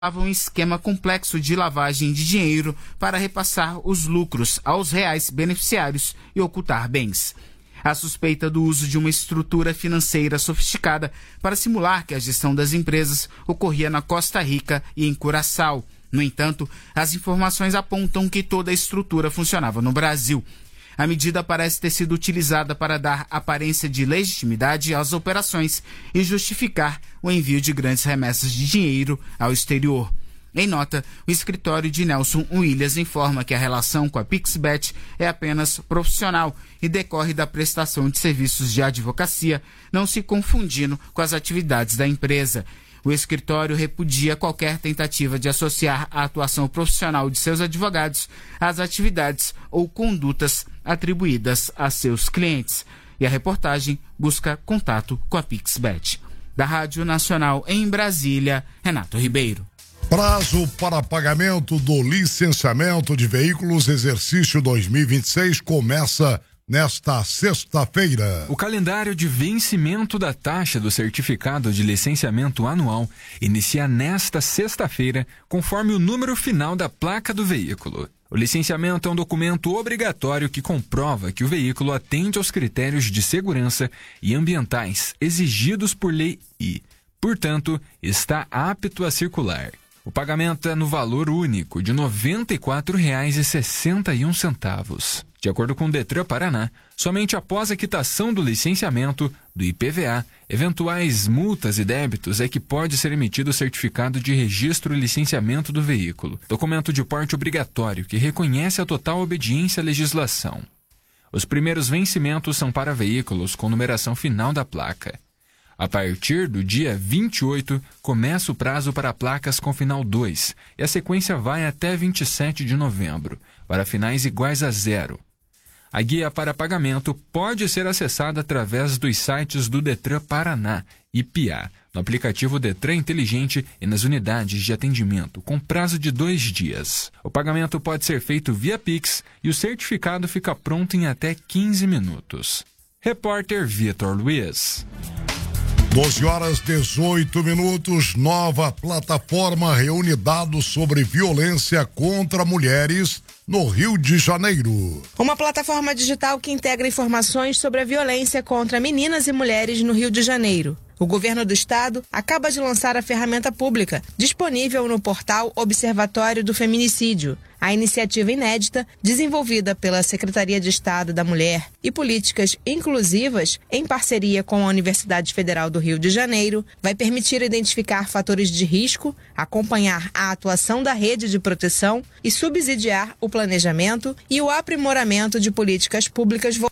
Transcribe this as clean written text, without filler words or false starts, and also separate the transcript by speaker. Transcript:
Speaker 1: um esquema complexo de lavagem de dinheiro para repassar os lucros aos reais beneficiários e ocultar bens. A suspeita do uso de uma estrutura financeira sofisticada para simular que a gestão das empresas ocorria na Costa Rica e em Curaçao. No entanto, as informações apontam que toda a estrutura funcionava no Brasil. A medida parece ter sido utilizada para dar aparência de legitimidade às operações e justificar o envio de grandes remessas de dinheiro ao exterior. Em nota, o escritório de Nelson Williams informa que a relação com a Pixbet é apenas profissional e decorre da prestação de serviços de advocacia, não se confundindo com as atividades da empresa. O escritório repudia qualquer tentativa de associar a atuação profissional de seus advogados às atividades ou condutas atribuídas a seus clientes. E a reportagem busca contato com a Pixbet. Da Rádio Nacional em Brasília, Renato Ribeiro.
Speaker 2: Prazo para pagamento do licenciamento de veículos exercício 2026 começa nesta sexta-feira.
Speaker 3: O calendário de vencimento da taxa do certificado de licenciamento anual inicia nesta sexta-feira, conforme o número final da placa do veículo. O licenciamento é um documento obrigatório que comprova que o veículo atende aos critérios de segurança e ambientais exigidos por lei e, portanto, está apto a circular. O pagamento é no valor único de R$ 94,61. De acordo com o Detran Paraná, somente após a quitação do licenciamento, do IPVA, eventuais multas e débitos é que pode ser emitido o certificado de registro e licenciamento do veículo, documento de porte obrigatório que reconhece a total obediência à legislação. Os primeiros vencimentos são para veículos com numeração final da placa. A partir do dia 28, começa o prazo para placas com final 2 e a sequência vai até 27 de novembro, para finais iguais a 0. A guia para pagamento pode ser acessada através dos sites do Detran Paraná e PIA, no aplicativo Detran Inteligente e nas unidades de atendimento, com prazo de 2 dias. O pagamento pode ser feito via Pix e o certificado fica pronto em até 15 minutos. Repórter Vitor Luiz.
Speaker 2: 12h18, nova plataforma reúne dados sobre violência contra mulheres no Rio de Janeiro.
Speaker 4: Uma plataforma digital que integra informações sobre a violência contra meninas e mulheres no Rio de Janeiro. O governo do estado acaba de lançar a ferramenta pública, disponível no portal Observatório do Feminicídio. A iniciativa inédita, desenvolvida pela Secretaria de Estado da Mulher e Políticas Inclusivas, em parceria com a Universidade Federal do Rio de Janeiro, vai permitir identificar fatores de risco, acompanhar a atuação da rede de proteção e subsidiar o planejamento e o aprimoramento de políticas públicas